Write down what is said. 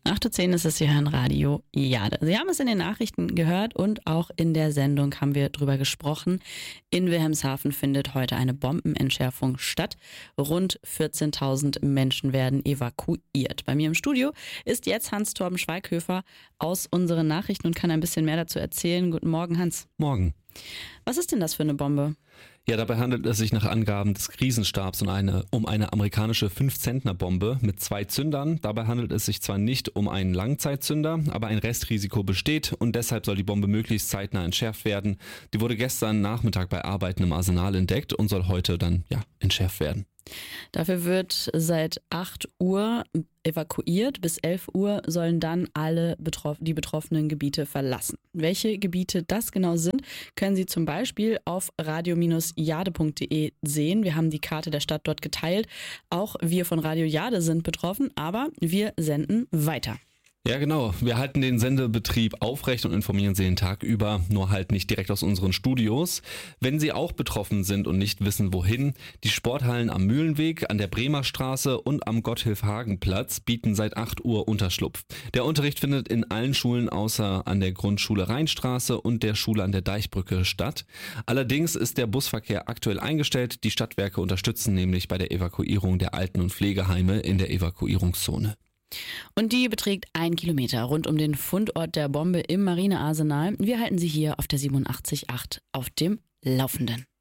8:10 Uhr ist es hier in Radio Jade. Sie haben es in den Nachrichten gehört und auch in der Sendung haben wir drüber gesprochen. In Wilhelmshaven findet heute eine Bombenentschärfung statt. Rund 14.000 Menschen werden evakuiert. Bei mir im Studio ist jetzt Hans-Torben Schweighöfer aus unseren Nachrichten und kann ein bisschen mehr dazu erzählen. Guten Morgen, Hans. Morgen. Was ist denn das für eine Bombe? Ja, dabei handelt es sich nach Angaben des Krisenstabs um eine amerikanische 5-Zentner-Bombe mit 2 Zündern. Dabei handelt es sich zwar nicht um einen Langzeitzünder, aber ein Restrisiko besteht und deshalb soll die Bombe möglichst zeitnah entschärft werden. Die wurde gestern Nachmittag bei Arbeiten im Arsenal entdeckt und soll heute dann entschärft werden. Dafür wird seit 8 Uhr evakuiert. Bis 11 Uhr sollen dann alle die betroffenen Gebiete verlassen. Welche Gebiete das genau sind, können Sie zum Beispiel auf radio-jade.de sehen. Wir haben die Karte der Stadt dort geteilt. Auch wir von Radio Jade sind betroffen, aber wir senden weiter. Ja, genau. Wir halten den Sendebetrieb aufrecht und informieren Sie den Tag über, nur halt nicht direkt aus unseren Studios. Wenn Sie auch betroffen sind und nicht wissen, wohin, die Sporthallen am Mühlenweg, an der Bremer Straße und am Gotthilf-Hagen-Platz bieten seit 8 Uhr Unterschlupf. Der Unterricht findet in allen Schulen außer an der Grundschule Rheinstraße und der Schule an der Deichbrücke statt. Allerdings ist der Busverkehr aktuell eingestellt. Die Stadtwerke unterstützen nämlich bei der Evakuierung der Alten- und Pflegeheime in der Evakuierungszone. Und die beträgt 1 Kilometer rund um den Fundort der Bombe im Marinearsenal. Wir halten Sie hier auf der 87.8 auf dem Laufenden.